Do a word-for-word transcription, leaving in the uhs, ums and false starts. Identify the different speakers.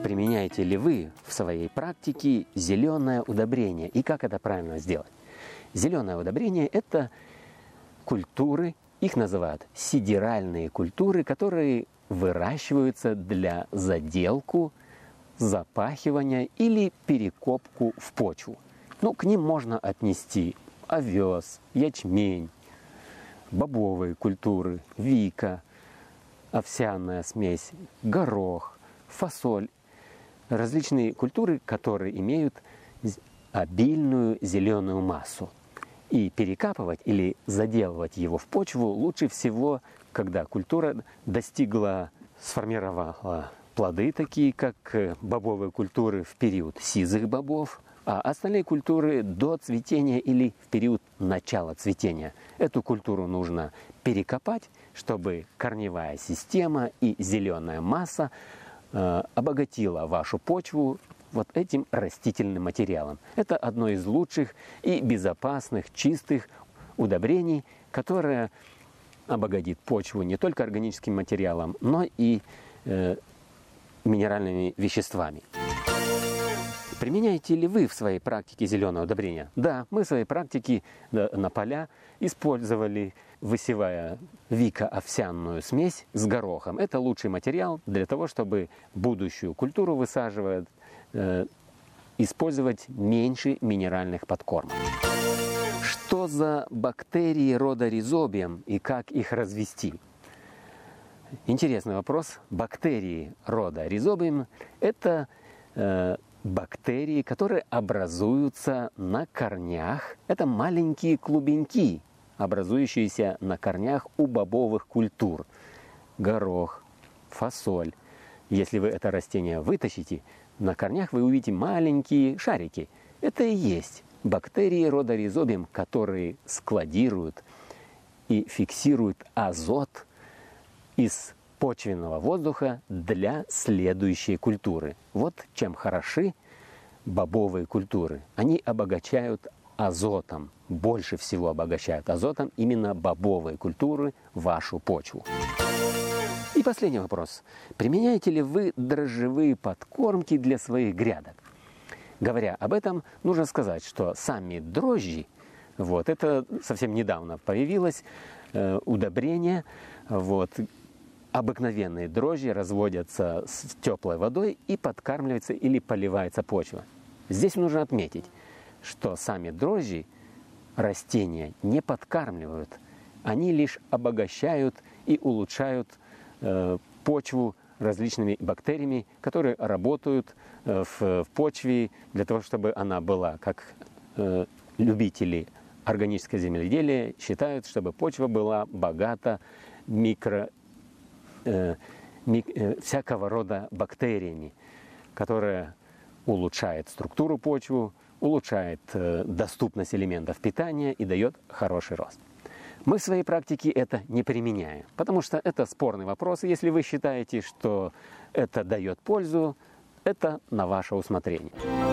Speaker 1: применяете ли вы в своей практике зеленое удобрение и как это правильно сделать? Зеленое удобрение – это культуры, их называют сидеральные культуры, которые выращиваются для заделку, запахивания или перекопку в почву. Ну, к ним можно отнести овес, ячмень, бобовые культуры, вика, овсяная смесь, горох, фасоль. Различные культуры, которые имеют обильную зеленую массу. И перекапывать или заделывать его в почву лучше всего, когда культура достигла, сформировала плоды, такие как бобовые культуры в период сизых бобов, а остальные культуры до цветения или в период начала цветения. Эту культуру нужно перекопать, чтобы корневая система и зеленая масса э, обогатила вашу почву вот этим растительным материалом. Это одно из лучших и безопасных, чистых удобрений, которое обогатит почву не только органическим материалом, но и э, минеральными веществами. Применяете ли вы в своей практике зеленое удобрение? Да, мы в своей практике на поля использовали, высевая вика-овсяную смесь с горохом. Это лучший материал для того, чтобы будущую культуру высаживая, э, использовать меньше минеральных подкормок. Что за бактерии рода ризобиум и как их развести? Интересный вопрос. Бактерии рода ризобиум – это э, бактерии, которые образуются на корнях. Это маленькие клубеньки, образующиеся на корнях у бобовых культур. Горох, фасоль. Если вы это растение вытащите, на корнях вы увидите маленькие шарики. Это и есть бактерии рода ризобиум, которые складируют и фиксируют азот из почвенного воздуха для следующей культуры. Вот чем хороши бобовые культуры. Они обогащают азотом, больше всего обогащают азотом именно бобовые культуры вашу почву. И последний вопрос. Применяете ли вы дрожжевые подкормки для своих грядок? Говоря об этом, нужно сказать, что сами дрожжи, вот, это совсем недавно появилось э, удобрение, вот, обыкновенные дрожжи разводятся с теплой водой и подкармливается или поливается почва. Здесь нужно отметить, что сами дрожжи растения не подкармливают, они лишь обогащают и улучшают э, почву различными бактериями, которые работают э, в, в почве для того, чтобы она была, как э, любители органического земледелия считают, чтобы почва была богата микро э, мик, э, всякого рода бактериями, которые улучшает структуру почвы, улучшает э, доступность элементов питания и дает хороший рост. Мы в своей практике это не применяем, потому что это спорный вопрос. И если вы считаете, что это дает пользу, это на ваше усмотрение.